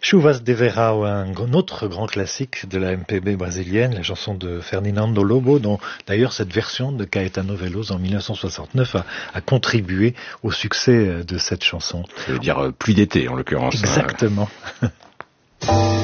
Chuvas de Verão, un autre grand classique de la MPB brésilienne, la chanson de Fernando Lobo, dont d'ailleurs cette version de Caetano Veloso en 1969 a contribué au succès de cette chanson. Ça veut dire pluie d'été en l'occurrence. Exactement.